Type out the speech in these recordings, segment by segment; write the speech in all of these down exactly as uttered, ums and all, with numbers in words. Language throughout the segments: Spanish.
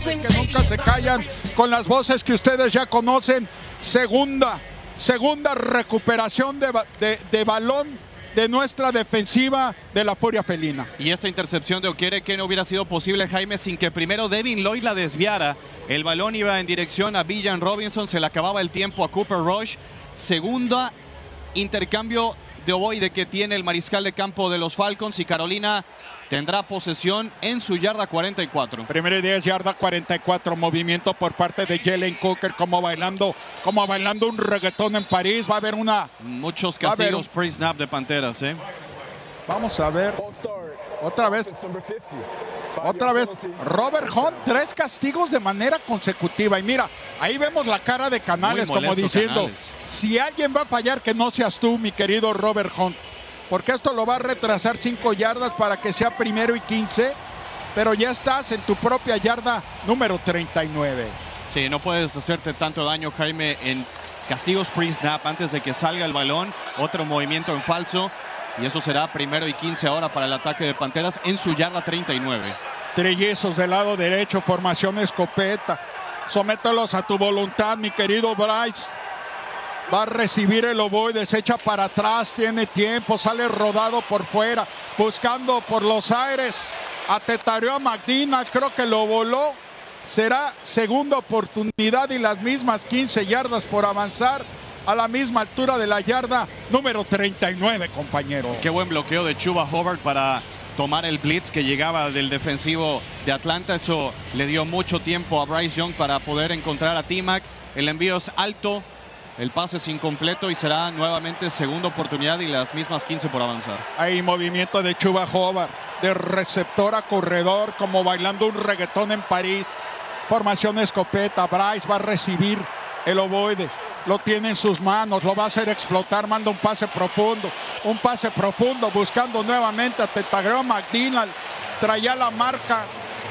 voces que nunca se callan, con las voces que ustedes ya conocen. Segunda, segunda recuperación de, de, de balón de nuestra defensiva de la Furia Felina. Y esta intercepción de Okereke no hubiera sido posible, Jaime, sin que primero Devin Lloyd la desviara. El balón iba en dirección a Villan Robinson, se le acababa el tiempo a Cooper Rush. Segunda intercambio de ovoide que tiene el mariscal de campo de los Falcons, y Carolina tendrá posesión en su yarda cuarenta y cuatro. Primera y diez, yarda cuarenta y cuatro. Movimiento por parte de Jalen Cooker, como bailando, como bailando un reggaetón en París. Va a haber una... Muchos castigos un... pre-snap de Panteras, ¿eh? Vamos a ver. Otra vez. Otra vez. Robert Hunt, tres castigos de manera consecutiva. Y mira, ahí vemos la cara de Canales, como diciendo, Canales. Si alguien va a fallar, que no seas tú, mi querido Robert Hunt. Porque esto lo va a retrasar cinco yardas para que sea primero y quince, pero ya estás en tu propia yarda número treinta y nueve. Sí, no puedes hacerte tanto daño, Jaime, en castigos pre-snap antes de que salga el balón. Otro movimiento en falso, y eso será primero y quince ahora para el ataque de Panteras en su yarda treinta y nueve. Trellizos del lado derecho, formación escopeta. Somételos a tu voluntad, mi querido Bryce. Va a recibir el ovoide, se echa para atrás, tiene tiempo, sale rodado por fuera, buscando por los aires. Atetareó a McDinal, creo que lo voló. Será segunda oportunidad y las mismas quince yardas por avanzar a la misma altura de la yarda número treinta y nueve, compañero. Qué buen bloqueo de Chuba Hubbard para tomar el blitz que llegaba del defensivo de Atlanta. Eso le dio mucho tiempo a Bryce Young para poder encontrar a T-Mac. El envío es alto. El pase es incompleto y será nuevamente segunda oportunidad y las mismas quince por avanzar. Hay movimiento de Chuba Hubbard, de receptor a corredor, como bailando un reggaetón en París. Formación escopeta, Bryce va a recibir el ovoide. Lo tiene en sus manos, lo va a hacer explotar, manda un pase profundo. Un pase profundo buscando nuevamente a Tetagreo McDinal. Traía la marca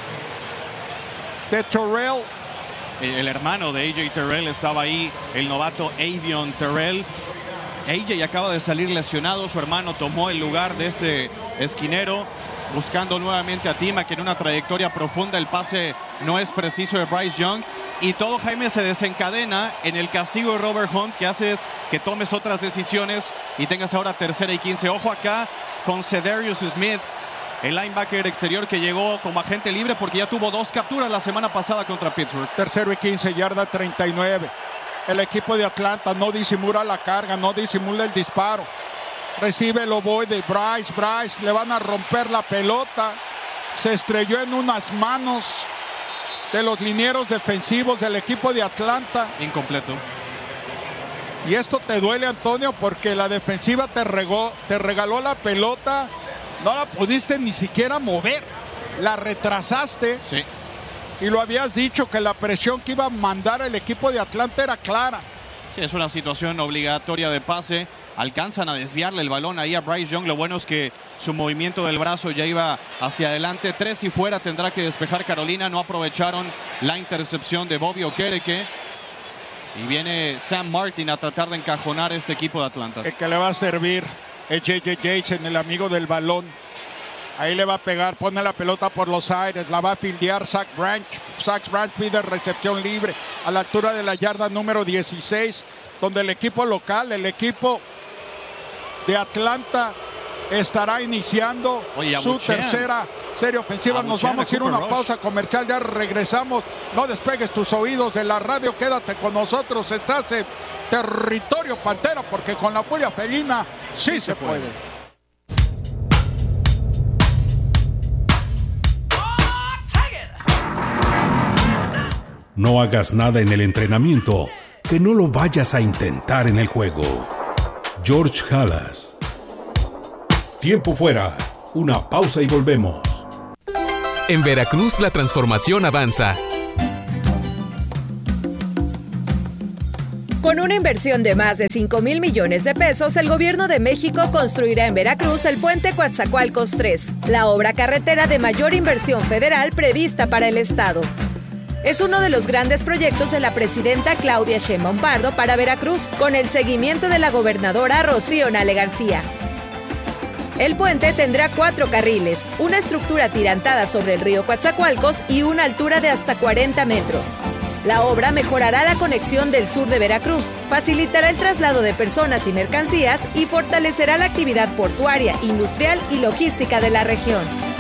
de Terrell. El hermano de A J Terrell estaba ahí, el novato Avion Terrell. A J acaba de salir lesionado, su hermano tomó el lugar de este esquinero, buscando nuevamente a T-Mac en una trayectoria profunda. El pase no es preciso de Bryce Young. Y todo, Jaime, se desencadena en el castigo de Robert Hunt, que haces que tomes otras decisiones y tengas ahora tercera y quince. Ojo acá con Cedarius Smith, el linebacker exterior que llegó como agente libre porque ya tuvo dos capturas la semana pasada contra Pittsburgh. Tercero y quince, yarda treinta y nueve. El equipo de Atlanta no disimula la carga, no disimula el disparo. Recibe el ovoide, Bryce, Bryce, le van a romper la pelota. Se estrelló en unas manos de los linieros defensivos del equipo de Atlanta. Incompleto. Y esto te duele, Antonio, porque la defensiva te, regó, te regaló la pelota. No la pudiste ni siquiera mover, la retrasaste. Sí. Y lo habías dicho que la presión que iba a mandar el equipo de Atlanta era clara. Sí, es una situación obligatoria de pase. Alcanzan a desviarle el balón ahí a Bryce Young. Lo bueno es que su movimiento del brazo ya iba hacia adelante. Tres y fuera tendrá que despejar Carolina. No aprovecharon la intercepción de Bobby Okereke. Y viene Sam Martin a tratar de encajonar este equipo de Atlanta. El que le va a servir es J J Jason, el amigo del balón. Ahí le va a pegar, pone la pelota por los aires, la va a fildear Zach Branch. Zach Branch pide recepción libre a la altura de la yarda número dieciséis, donde el equipo local, el equipo de Atlanta, estará iniciando Oye, su tercera serie ofensiva. Nos vamos a ir a una pausa comercial, ya regresamos. No despegues tus oídos de la radio, quédate con nosotros. Estás en territorio Pantera, porque con la Furia Felina sí, sí se puede. puede. No hagas nada en el entrenamiento que no lo vayas a intentar en el juego. George Halas. Tiempo fuera. Una pausa y volvemos. En Veracruz la transformación avanza. Con una inversión de más de cinco mil millones de pesos, el gobierno de México construirá en Veracruz el puente Coatzacoalcos tres, la obra carretera de mayor inversión federal prevista para el estado. Es uno de los grandes proyectos de la presidenta Claudia Sheinbaum Pardo para Veracruz, con el seguimiento de la gobernadora Rocío Nale García. El puente tendrá cuatro carriles, una estructura atirantada sobre el río Coatzacoalcos y una altura de hasta cuarenta metros. La obra mejorará la conexión del sur de Veracruz, facilitará el traslado de personas y mercancías y fortalecerá la actividad portuaria, industrial y logística de la región.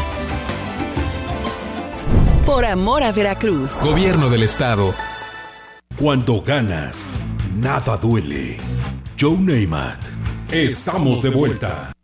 Por amor a Veracruz. Gobierno del Estado. Cuando ganas, nada duele. Joe Namath. Estamos de vuelta.